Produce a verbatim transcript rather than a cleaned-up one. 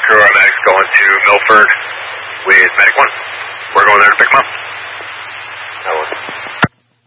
crew, our medics going to Milford with Medic one. We're going there to pick them up.